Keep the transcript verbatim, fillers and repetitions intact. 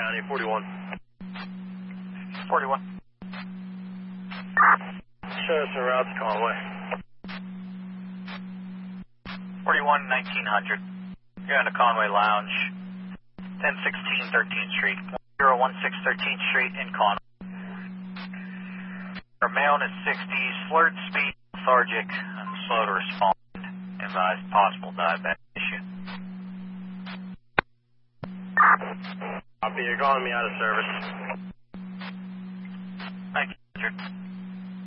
County, forty-one. forty-one. Show us en route to Conway. forty-one, nineteen hundred. You're in the Conway Lounge, ten sixteen thirteenth Street, one oh one six thirteenth Street in Conway. Our male is sixties, slurred speech, lethargic, and slow to respond. Advised possible diabetic issue. Copy, you're calling me out of service. Thank you, Richard.